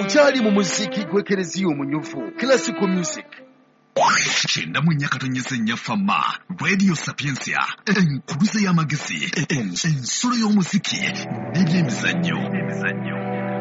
okyali mu muziki gw'ekereziya omunyuvu classical music. Kyenda mu nnyakatonyeza ennyafama Radio Sapiensia enkuluze y'amagezi ensolo y'omuziki n'ebyemizannyo.